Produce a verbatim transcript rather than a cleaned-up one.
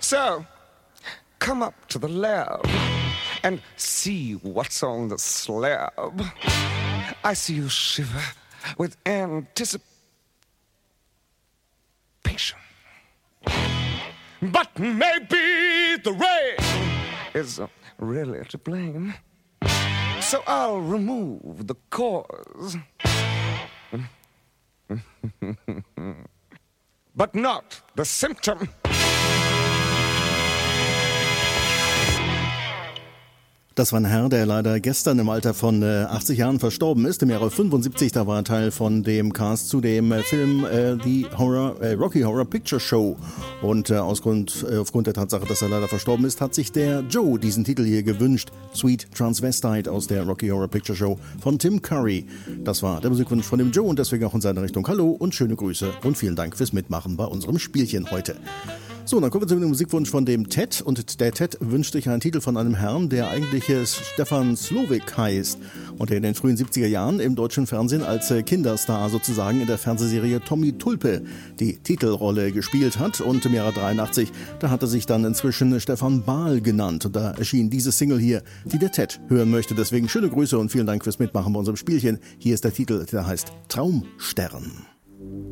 So, come up to the lab and see what's on the slab. I see you shiver with anticipation. But maybe the rain is really to blame. So I'll remove the cause. But not the symptom. Das war ein Herr, der leider gestern im Alter von äh, achtzig Jahren verstorben ist. Im Jahre fünfundsiebzig, da war er Teil von dem Cast zu dem äh, Film äh, The Horror, äh, Rocky Horror Picture Show. Und äh, aus Grund, äh, aufgrund der Tatsache, dass er leider verstorben ist, hat sich der Joe diesen Titel hier gewünscht. Sweet Transvestite aus der Rocky Horror Picture Show von Tim Curry. Das war der Musikwunsch von dem Joe und deswegen auch in seine Richtung Hallo und schöne Grüße und vielen Dank fürs Mitmachen bei unserem Spielchen heute. So, dann kommen wir zu dem Musikwunsch von dem Ted. Und der Ted wünscht sich einen Titel von einem Herrn, der eigentlich Stefan Slowik heißt und der in den frühen siebziger Jahren im deutschen Fernsehen als Kinderstar sozusagen in der Fernsehserie Tommy Tulpe die Titelrolle gespielt hat. Und im Jahre dreiundachtzig, da hat er sich dann inzwischen Stefan Bahl genannt. Und da erschien diese Single hier, die der Ted hören möchte. Deswegen schöne Grüße und vielen Dank fürs Mitmachen bei unserem Spielchen. Hier ist der Titel, der heißt Traumstern.